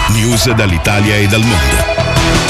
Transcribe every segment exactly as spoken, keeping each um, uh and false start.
News dall'Italia e dal mondo.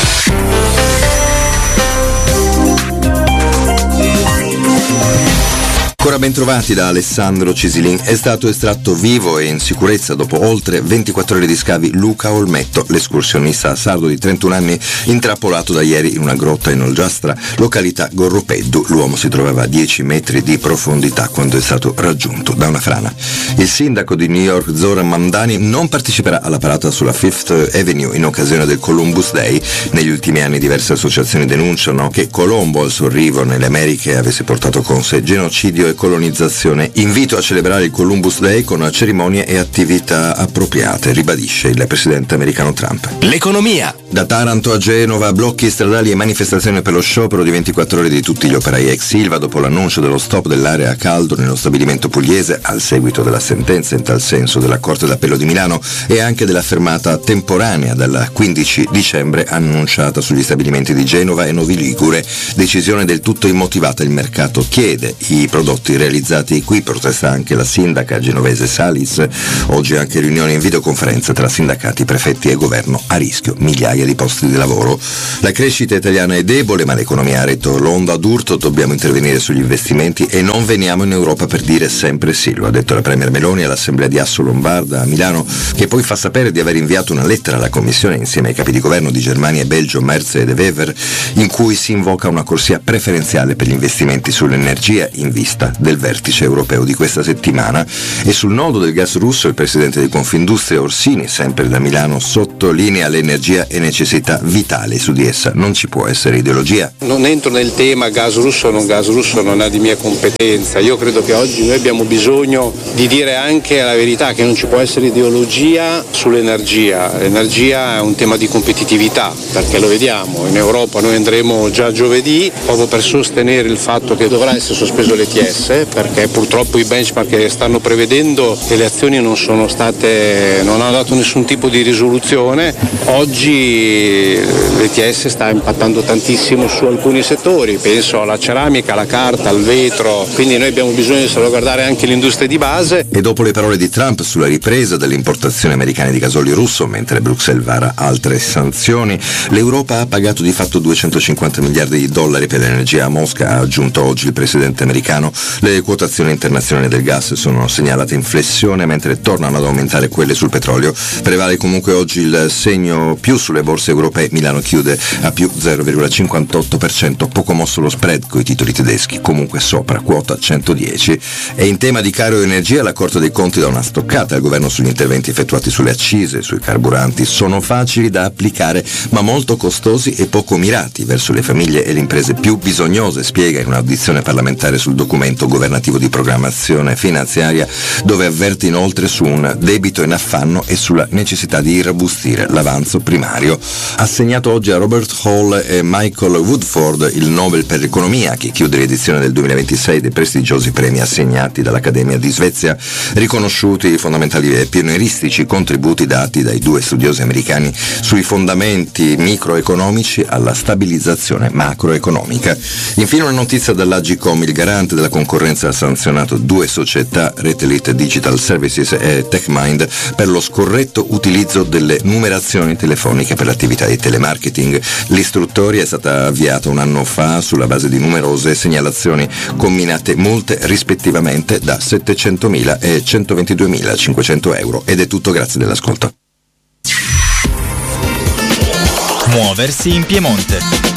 Ancora ben trovati da Alessandro Cisilin. È stato estratto vivo e in sicurezza dopo oltre ventiquattro ore di scavi Luca Olmetto, l'escursionista sardo di trentuno anni intrappolato da ieri in una grotta in Olgiastra, località Gorropeddu. L'uomo si trovava a dieci metri di profondità quando è stato raggiunto da una frana. Il sindaco di New York Zoran Mamdani non parteciperà alla parata sulla Fifth Avenue in occasione del Columbus Day. Negli ultimi anni diverse associazioni denunciano che Colombo al suo arrivo nelle Americhe avesse portato con sé genocidio e colonizzazione. Invito a celebrare il Columbus Day con cerimonie e attività appropriate, ribadisce il presidente americano Trump. L'economia. Da Taranto a Genova, blocchi stradali e manifestazioni per lo sciopero di ventiquattro ore di tutti gli operai ex Ilva dopo l'annuncio dello stop dell'area a caldo nello stabilimento pugliese al seguito della sentenza in tal senso della Corte d'Appello di Milano e anche della fermata temporanea dal quindici dicembre annunciata sugli stabilimenti di Genova e Novi Ligure. Decisione del tutto immotivata, il mercato chiede i prodotti realizzati qui, protesta anche la sindaca genovese Salis. Oggi anche riunione in videoconferenza tra sindacati, prefetti e governo, a rischio migliaia di posti di lavoro. La crescita italiana è debole, ma l'economia ha retto l'onda d'urto, dobbiamo intervenire sugli investimenti e non veniamo in Europa per dire sempre sì, lo ha detto la Premier Meloni all'Assemblea di Asso Lombarda a Milano, che poi fa sapere di aver inviato una lettera alla Commissione insieme ai capi di governo di Germania e Belgio, Merz e De Wever, in cui si invoca una corsia preferenziale per gli investimenti sull'energia in vista del vertice europeo di questa settimana. E sul nodo del gas russo il presidente di Confindustria Orsini, sempre da Milano, sottolinea l'energia e necessità vitale, su di essa non ci può essere ideologia. Non entro nel tema gas russo o non gas russo, non è di mia competenza. Io credo che oggi noi abbiamo bisogno di dire anche la verità, che non ci può essere ideologia sull'energia. L'energia è un tema di competitività, perché lo vediamo, in Europa noi andremo già giovedì proprio per sostenere il fatto che dovrà essere sospeso l'E T S, perché purtroppo i benchmark che stanno prevedendo e le azioni non sono state, non hanno dato nessun tipo di risoluzione. Oggi l'E T S sta impattando tantissimo su alcuni settori, penso alla ceramica, alla carta, al vetro, quindi noi abbiamo bisogno di salvaguardare anche l'industria di base. E dopo le parole di Trump sulla ripresa delle importazioni americane di gasolio russo, mentre Bruxelles vara altre sanzioni, l'Europa ha pagato di fatto duecentocinquanta miliardi di dollari per l'energia a Mosca, ha aggiunto oggi il presidente americano. Le quotazioni internazionali del gas sono segnalate in flessione, mentre tornano ad aumentare quelle sul petrolio. Prevale comunque oggi il segno più sulle borse europee. Milano chiude a più zero virgola cinquantotto per cento, poco mosso lo spread coi titoli tedeschi, comunque sopra quota centodieci. E in tema di caro energia la Corte dei Conti dà una stoccata al governo sugli interventi effettuati sulle accise, sui carburanti. Sono facili da applicare ma molto costosi e poco mirati verso le famiglie e le imprese più bisognose, spiega in un'audizione parlamentare sul documento governativo di programmazione finanziaria, dove avverte inoltre su un debito in affanno e sulla necessità di irrobustire l'avanzo primario. Assegnato oggi a Robert Hall e Michael Woodford il Nobel per l'economia, che chiude l'edizione del duemilaventisei dei prestigiosi premi assegnati dall'Accademia di Svezia, riconosciuti i fondamentali e pionieristici contributi dati dai due studiosi americani sui fondamenti microeconomici alla stabilizzazione macroeconomica. Infine una notizia dall'Agicom: il garante della concorrenza ha sanzionato due società, Retelite Digital Services e TechMind, per lo scorretto utilizzo delle numerazioni telefoniche per l'attività di telemarketing. L'istruttoria è stata avviata un anno fa sulla base di numerose segnalazioni, comminate multe rispettivamente da settecentomila e centoventiduemilacinquecento euro. Ed è tutto, grazie dell'ascolto. Muoversi in Piemonte.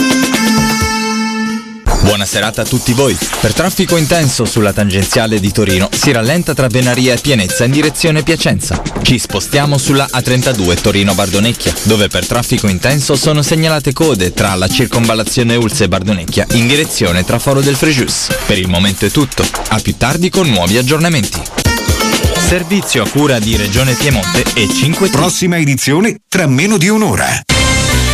Buona serata a tutti voi. Per traffico intenso sulla tangenziale di Torino si rallenta tra Venaria e Pienezza in direzione Piacenza. Ci spostiamo sulla A trentadue Torino-Bardonecchia, dove per traffico intenso sono segnalate code tra la circonvallazione Ulse e Bardonecchia in direzione Traforo del Frejus. Per il momento è tutto. A più tardi con nuovi aggiornamenti. Servizio a cura di Regione Piemonte e cinque T. Prossima edizione tra meno di un'ora.